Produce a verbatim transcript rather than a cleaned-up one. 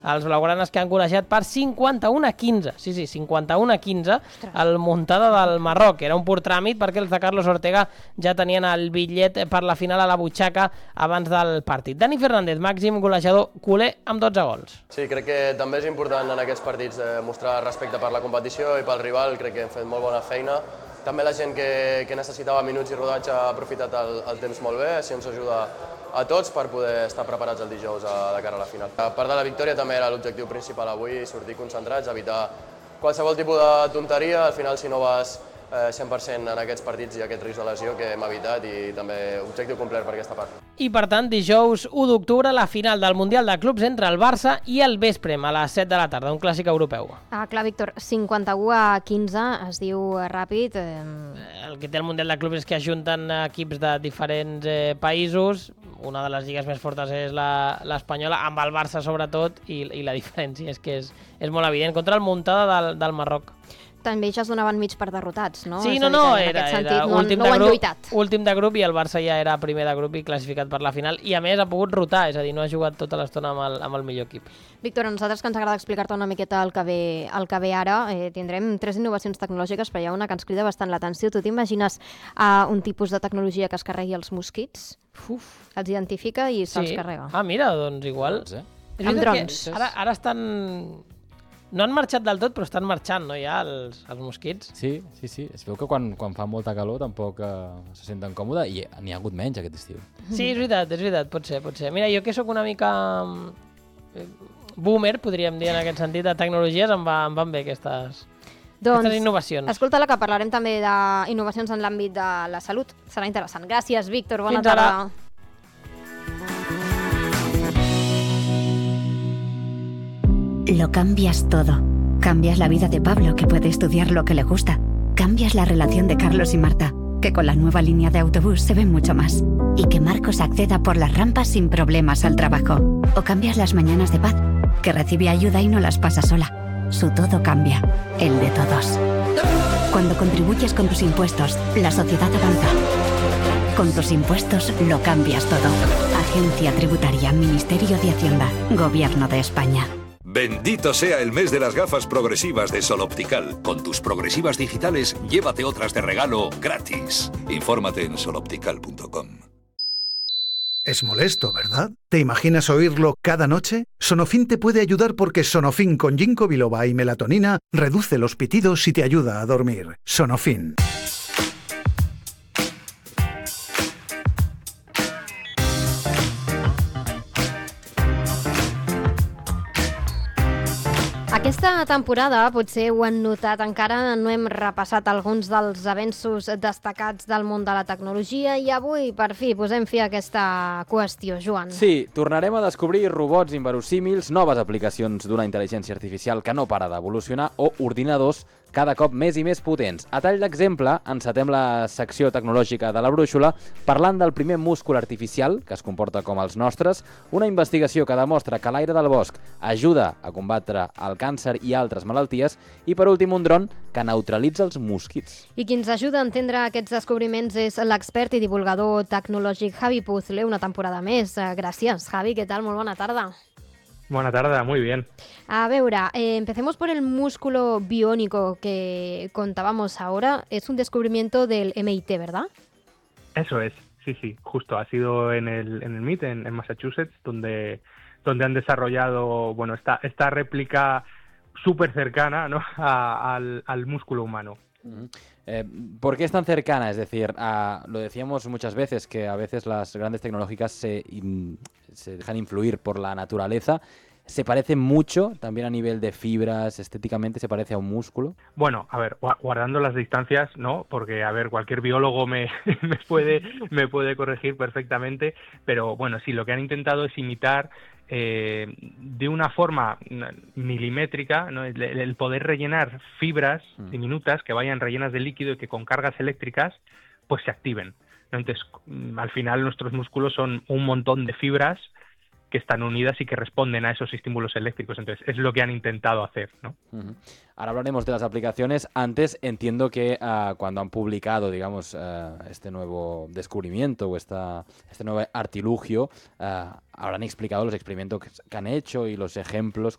Els blaugranes que han golejat per cinquanta-un a quinze. Sí, sí, cinquanta-un a quinze al Muntada del Marroc. Era un pur tràmit perquè els de Carlos Ortega ja tenien el bitllet per la final a la butxaca abans del partit. Dani Fernández, màxim golejador culer amb dotze gols. Sí, crec que també és important en aquests partits mostrar respecte per la competició i pel rival. Crec que hem fet molt bona feina. També la gent que, que necessitava minuts i rodatge ha aprofitat el, el temps molt bé, així ens ajuda a tots per poder estar preparats el dijous a, de cara a la final. A part de la victòria també era l'objectiu principal avui, sortir concentrats, evitar qualsevol tipus de tonteria. Al final, si no vas eh, cent per cent en aquests partits i aquest risc de lesió que hem evitat, i també objectiu complet per aquesta part. I per tant, dijous u d'octubre, la final del Mundial de Clubs entre el Barça i el Vesprem a les set de la tarda, un clàssic europeu. Ah, clar, Víctor, cinquanta-u a quinze es diu ràpid. Eh... El que té el Mundial de Clubs és que ajunten equips de diferents eh, països. Una de les lligues més fortes és l'espanyola, amb el Barça sobretot, i, i la diferència és que és, és molt evident. Contra el Muntada del, del Marroc. També ja es donaven mig per derrotats, no? Sí, és no, dir, no, en era, aquest sentit, era no, últim, no de ho han grup, lluitat. últim de grup, i el Barça ja era primer de grup i classificat per la final, i a més ha pogut rotar, és a dir, no ha jugat tota l'estona amb, el, amb el millor equip. Víctor, a nosaltres que ens agrada explicar-te una miqueta el que ve, el que ve ara, eh, tindrem tres innovacions tecnològiques, però hi ha una que ens crida bastant l'atenció. Tu t'imagines uh, un tipus de tecnologia que es carregui els mosquits? Uf. Els identifica i se'ls Sí. carrega. Ah, mira, doncs igual. Eh? És Amb veritat drons. que Ara, ara estan... No han marxat del tot, però estan marxant, no, ja, els, els mosquits. Sí, sí, sí. Es veu que quan, quan fa molta calor tampoc eh, se senten còmodes, i n'hi ha hagut menys aquest estiu. Sí, és veritat, és veritat, pot ser, pot ser. Mira, jo que sóc una mica eh, boomer, podríem dir en aquest sentit, de tecnologies, em, va, em van bé aquestes, Doncs, aquestes innovacions. escolta-la, que parlarem també d'innovacions en l'àmbit de la salut. Serà interessant. Gràcies, Víctor. Bona Fins ara. tarda. Lo cambias todo. Cambias la vida de Pablo, que puede estudiar lo que le gusta. Cambias la relación de Carlos y Marta, que con la nueva línea de autobús se ven mucho más. Y que Marcos acceda por las rampas sin problemas al trabajo. O cambias las mañanas de Paz, que recibe ayuda y no las pasa sola. Su todo cambia, el de todos. Cuando contribuyes con tus impuestos, la sociedad avanza. Con tus impuestos lo cambias todo. Agencia Tributaria, Ministerio de Hacienda, Gobierno de España. Bendito sea el mes de las gafas progresivas de Sol Optical. Con tus progresivas digitales, llévate otras de regalo gratis. Infórmate en sol optical punto com. Es molesto, ¿verdad? ¿Te imaginas oírlo cada noche? Sonofin te puede ayudar porque Sonofin con ginkgo biloba y melatonina reduce los pitidos y te ayuda a dormir. Sonofin. Aquesta temporada, potser ho han notat, encara no hem repassat alguns dels avenços destacats del món de la tecnologia, i avui, per fi, posem fi a aquesta qüestió, Joan. Sí, tornarem a descobrir robots inverosímils, noves aplicacions d'una intel·ligència artificial que no para d'evolucionar, o ordinadors cada cop més i més potents. A tall d'exemple, encetem la secció tecnològica de la brúixola parlant del primer múscul artificial, que es comporta com els nostres, una investigació que demostra que l'aire del bosc ajuda a combatre el càncer i altres malalties, i per últim un dron que neutralitza els mosquits. I qui ens ajuda a entendre aquests descobriments és l'expert i divulgador tecnològic Javi Puzzle, una temporada més. Gràcies, Javi, què tal? Molt bona tarda. Buena tarde, muy bien. A ver, eh, empecemos por el músculo biónico que contábamos ahora. Es un descubrimiento del M I T, ¿verdad? Eso es, sí, sí, justo. Ha sido en el, en el M I T, en, en Massachusetts, donde, donde han desarrollado, bueno, esta, esta réplica súper cercana, ¿no?, a, al, al músculo humano. Uh-huh. Eh, ¿Por qué es tan cercana? Es decir, uh, lo decíamos muchas veces, que a veces las grandes tecnológicas se, in, se dejan influir por la naturaleza. ¿Se parece mucho también a nivel de fibras, estéticamente se parece a un músculo? Bueno, a ver, guardando las distancias, ¿no? Porque, a ver, cualquier biólogo me, me, puede, me puede corregir perfectamente, pero bueno, sí, lo que han intentado es imitar Eh, de una forma milimétrica, ¿no?, el, el poder rellenar fibras mm. diminutas que vayan rellenas de líquido y que con cargas eléctricas pues se activen, ¿no? Entonces, al final nuestros músculos son un montón de fibras que están unidas y que responden a esos estímulos eléctricos. Entonces, es lo que han intentado hacer, ¿no? Uh-huh. Ahora hablaremos de las aplicaciones. Antes, entiendo que uh, cuando han publicado, digamos, uh, este nuevo descubrimiento o esta, este nuevo artilugio, uh, habrán explicado los experimentos que han hecho y los ejemplos